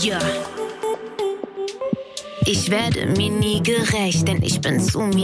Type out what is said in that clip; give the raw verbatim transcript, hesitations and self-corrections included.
Ja. Ich werde mir nie gerecht, denn ich bin zu mir